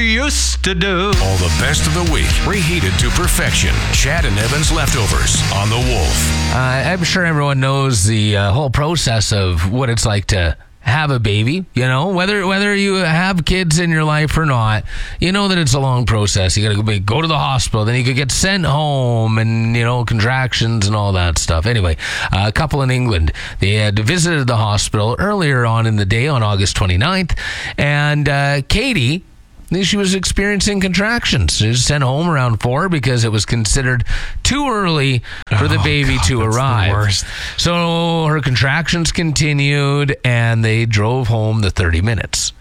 used to do. All the best of the week, reheated to perfection. Chad and Evan's Leftovers on The Wolf. I'm sure everyone knows the whole process of what it's like to have a baby, you know, whether you have kids in your life or not, you know that it's a long process. You gotta go to the hospital, then you could get sent home, and, you know, contractions and all that stuff. Anyway, a couple in England, they had visited the hospital earlier on in the day on August 29th, and Katie, she was experiencing contractions. She was sent home around 4 because it was considered too early for the baby to arrive. So her contractions continued, and they drove home the 30 minutes.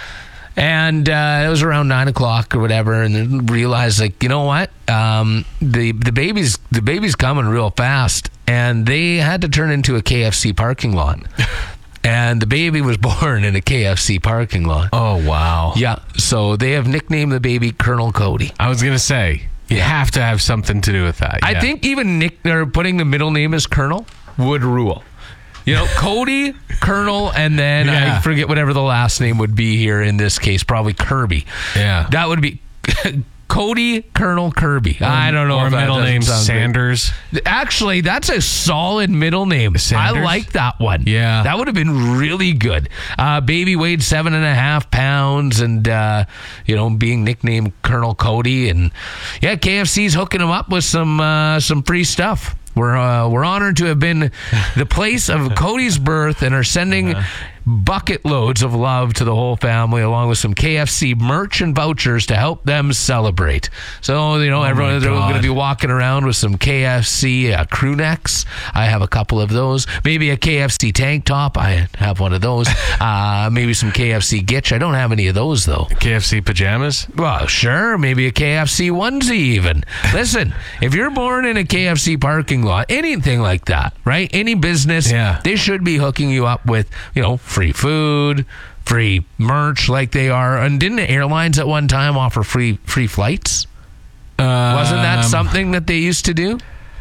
And it was around 9 o'clock or whatever, and then realized, like, you know what? The baby's coming real fast, and they had to turn into a KFC parking lot. And the baby was born in a KFC parking lot. Oh, wow. Yeah, so they have nicknamed the baby Colonel Cody. I was going to say, you have to have something to do with that. I think even putting the middle name as Colonel would rule. You know, Cody, Colonel, and then I forget whatever the last name would be here in this case, probably Kirby. Yeah. That would be... Cody, Colonel Kirby. I don't know or if that middle name Sanders. Actually, that's a solid middle name. Sanders? I like that one. Yeah. That would have been really good. Baby weighed 7.5 pounds and, being nicknamed Colonel Cody. And, yeah, KFC's hooking him up with some free stuff. We're honored to have been the place of Cody's birth and are sending bucket loads of love to the whole family, along with some KFC merch and vouchers to help them celebrate. So, everyone's going to be walking around with some KFC crew necks. I have a couple of those. Maybe a KFC tank top. I have one of those. Maybe some KFC Gitch. I don't have any of those, though. KFC pajamas? Well, sure. Maybe a KFC onesie even. Listen, if you're born in a KFC parking lot, anything like that, right? Any business, they should be hooking you up with, free food, free merch like they are. And didn't the airlines at one time offer free flights? Wasn't that something that they used to do?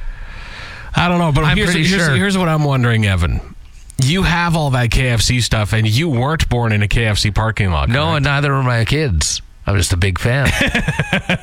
I don't know, but here's what I'm wondering, Evan. You have all that KFC stuff, and you weren't born in a KFC parking lot, correct? No, and neither were my kids. I'm just a big fan.